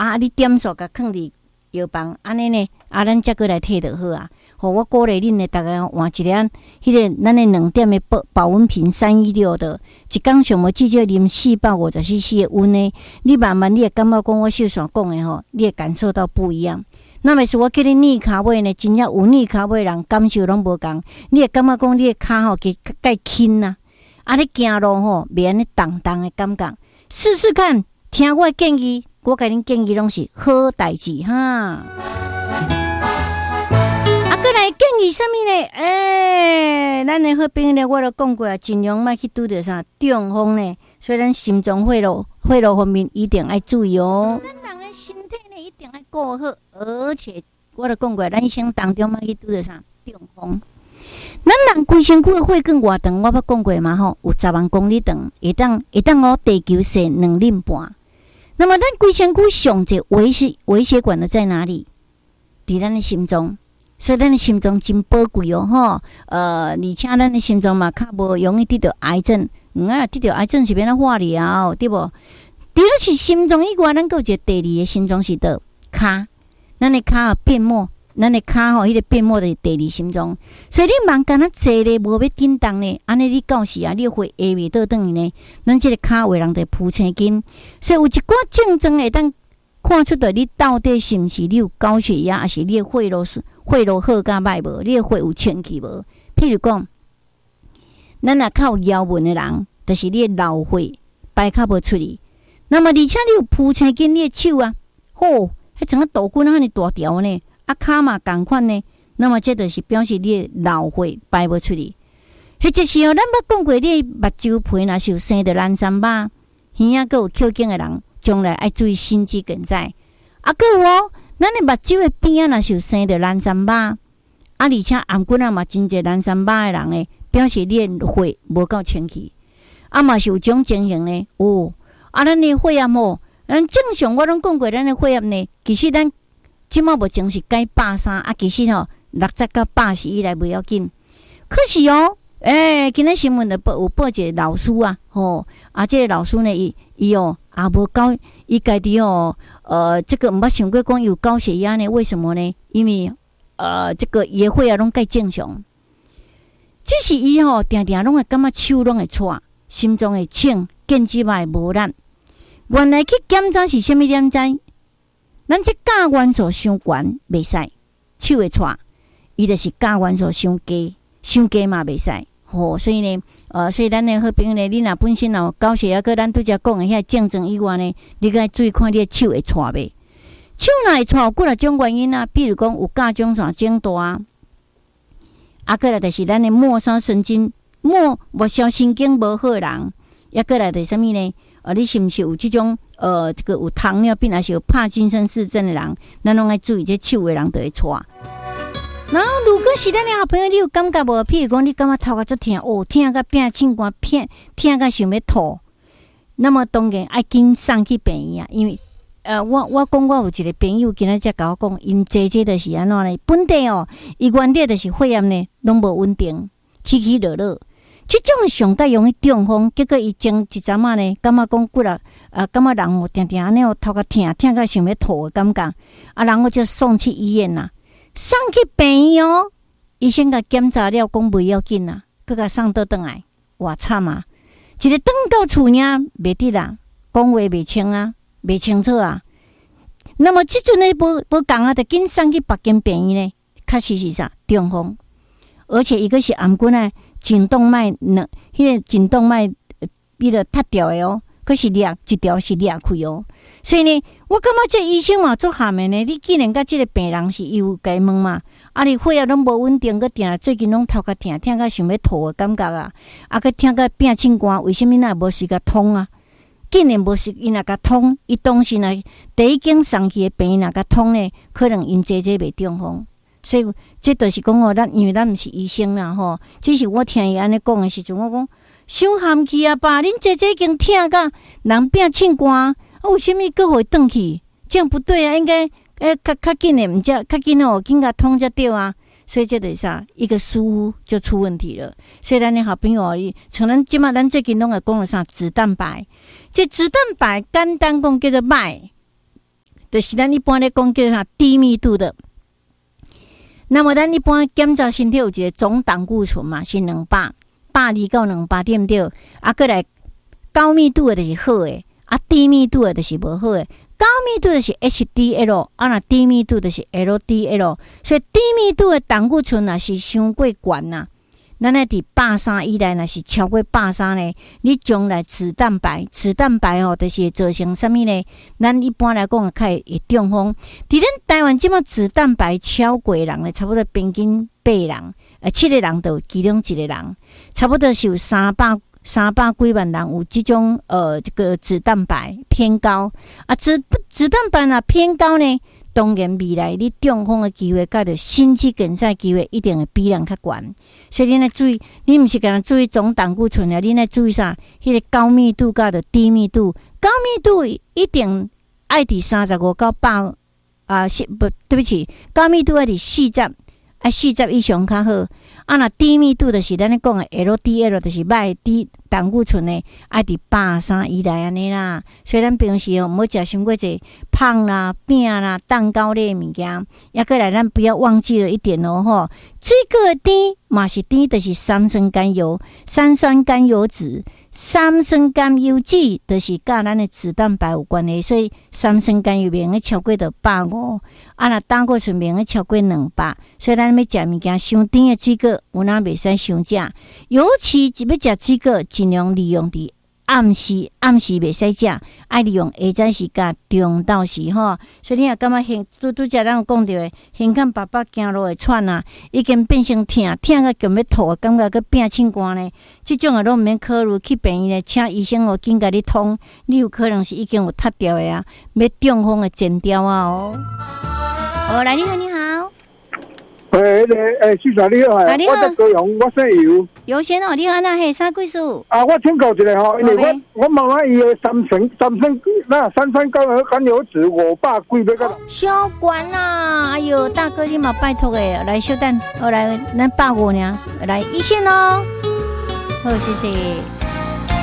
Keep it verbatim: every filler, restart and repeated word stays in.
啊，你点数甲放伫药房，安尼呢，啊，咱再过来摕就好啊。吼，我鼓励恁的大家换一粒，迄个咱的两点的保保温瓶三一六的，一工上无至少啉四百五十 C C 的温的，你慢慢你会感觉讲我秀爽讲的吼，你会感受到不一样。那么是我叫你逆骹尾呢，真正有逆骹尾人感受拢无共，你会感觉讲你的骹吼计介轻呐，啊，你行路吼袂安尼重重的感觉，试试看，听我的建议，我甲恁建议拢是好代志哈。再来建议什么呢？诶、欸，咱的好朋友呢，我都讲过啊，尽量莫去拄着啥中风呢。所以咱心脏血路血路方面一定要注意哦。咱人的身体呢一定要顾好，而且我都讲过，咱一生当中莫去拄着啥中风。咱人规身躯的血管偌长，我捌讲过嘛吼，有十万公里长，会当会当哦地球是两厘半。那么咱规身躯上者微血微血管的在哪里？伫咱的心脏。所以咱的心脏真宝贵哦，吼，呃，而且咱的心脏嘛，较无容易得到癌症。嗯啊，得到癌症是变咱化疗，对无？除了是心脏以外，咱还有一个第二个心脏是倒骹，咱的骹啊变末，咱的骹吼，迄个变末的第二心脏。所以你忙干那坐咧，无要叮当呢，安尼你到时啊，你会下袂倒转去呢，咱这个骹为人得铺青筋。所以有一寡症状会当看出到你到底是毋是你有高血压，还是你的血路是。血路好甲歹无？你的血有清气无？譬如讲，咱若较有腰纹的人，就是你的老血排较无出去。那么而且你有铺青筋，你的手啊，吼，迄像个豆棍啊，尼大条呢，啊骹嘛共款呢。那么这就是表示你的老血排无出去。迄就是哦，咱捌讲过，你目睭皮若是有生着蓝三疤，耳啊，阁有扣颈的人，将来爱注意心肌梗塞。啊，阁有哦。咱的目睭的边啊，若是有生着蓝三疤，啊，而且颔骨啊嘛真侪蓝三疤的人呢，表示你的血无够清气，啊嘛是有种情形呢。哦，啊，咱的血压吼，咱正常我拢讲过，咱的血压呢，其实咱即马目前是改百三，啊，其实吼六十到八十以内袂要紧。可是哦，诶、欸，今仔新闻就报有报一个老师啊，吼，啊，这个老师呢，伊伊哦也无高，伊家己哦。呃，这个毋捌想过讲有高血压呢？为什么呢？因为呃，这个伊的血压拢介正常，只是伊吼定定拢会感觉手拢会颤，心脏会请，腱子嘛会无力。原来去检查是虾米点知？咱这睾丸素伤悬袂使，手会颤，伊就是睾丸素伤低，伤低嘛袂使。吼、哦，所以呢，呃，所以咱的好朋友呢，你若本身有高血压，搁咱拄则讲的遐症状以外呢，你该注意看你的手会颤袂？手若会颤，有几啊种原因啊，比如讲有甲状腺肿大啊，啊，过来就是咱的末梢神经、末末梢神经无好的人，也过来就是什么呢？呃，你是毋是有这种呃，这个有糖尿病还是有帕金森氏症的人，咱拢爱注意，这手的人就会颤。然后，如果是咱的好朋友，你有感觉无？譬如讲，你感觉头壳足痛，哦，痛甲变凊寒，痛痛甲想要吐，那么当然爱紧送去病院啊。因为，呃，我我讲我有一个朋友，今仔才甲我讲，因姐姐就是安怎呢？本地哦，伊原底就是血压呢，拢无稳定，起起落落。这种上介容易中风，结果伊前一阵仔呢，感觉讲骨啊，呃，感觉人哦，定定安尼哦，头壳痛，痛甲想要吐的感觉，啊，然后就送去医院啦。送去病院哦，医生甲检查了，讲袂要紧啦，佮甲送倒转来，哇惨啊！一个转到厝呢，袂得啦，讲话袂清啊，袂清楚啊。那么即阵呢，无无共啊，就紧送去别间病院呢，确实是啥中风，而且伊个是颔骨啊，颈动脉呢，迄个颈动脉比了塌掉的哦，可是裂一条是裂开哦。所以呢，我感觉这医生嘛做咸的呢。你既然甲这个病人是有该问嘛，啊，你血压拢无稳定，佮定最近拢头壳痛，痛甲想要吐的感觉啊，啊，佮痛甲变凊寒，为什么那无时甲通啊？既然无时伊若甲通，伊当时呢第一间送去的病若甲通呢，可能因姐姐袂中风。所以这就是讲哦，咱因为咱毋是医生啦吼，只是我听伊安尼讲的时阵，我讲伤含气啊爸，恁姐姐已经痛甲人变凊寒。啊，为什么佫会转去？这样不对啊！应该诶，较较紧的，毋只较紧哦，紧甲通才对啊。所以这就是啥，一个疏忽就出问题了。所以咱的好朋友，像咱即马咱最近拢会讲了啥脂蛋白，这脂蛋白简单讲叫做麦， 就是咱一般咧讲叫啥低密度的。那么咱一般检查身体有一个总胆固醇嘛，是两百，百二到两百，对不对？啊，过来高密度的就是好的，啊，低密度的就是无好的。高密度的是 H D L， 啊，那低密度的是 L D L， 所以低密度的胆固醇若是伤过悬呐。咱咧伫百三以内，若是超过百三呢，你将来脂蛋白、脂蛋白哦，就是会造成啥物呢？咱一般来讲，较会中风。伫咱台湾即马脂蛋白超过人咧，差不多平均八人，呃，七个人就其中一个人，差不多是有三百三百几万人有这种呃这个脂蛋白偏高啊，脂脂蛋白若偏高呢？当然，未来你中风的机会，甲着心肌梗塞机会，一定会比人较悬。所以你来注意，你毋是干注意总胆固醇啊，你来注意啥？迄、那个高密度甲着低密度，高密度一定爱伫三十五到百啊，不，对不起，高密度爱伫四十，爱四十以上较好。啊，那低密度就是咱咧讲的 L D L， 就是歹低胆固醇的，爱伫百三以内安尼啦。所以咱平时哦，毋好食伤过济胖啦、饼啦、蛋糕类物件。也过来，咱不要忘记了一点哦，吼，这个低嘛是低，就是三酸甘油、三酸甘油酯、三酸甘油酯，就是甲咱的脂蛋白有关系。所以三酸甘油免个超过到百五，啊，那胆固醇免个超过两百。所以咱要食物件伤甜的水果。有哪袂使伤食，尤其是要食水果，尽量利用伫暗时，暗时袂使食，爱利用下早时甲中昼时吼。所以你也感觉现拄拄则咱有讲着诶，现看爸爸行路会喘啊，已经变成疼，疼到强要吐，感觉佮变清寒呢。即种啊，拢毋免考虑去病院咧，请医生哦，紧甲你通，你有可能是已经有塌掉诶啊，要中风诶前兆啊哦。哦，来，你好，你好。 诶，诶，先生你好，我在高雄，我姓尤。 尤先哦，你好，那系啥贵数？ 啊，我请教一下吼，因为我我妈妈伊个三酸三酸那三酸甘油甘油酯五百几要个。 小管呐，哎呦，大哥你嘛拜托诶，来小等，我来咱百五呢，来一线哦。好，谢谢。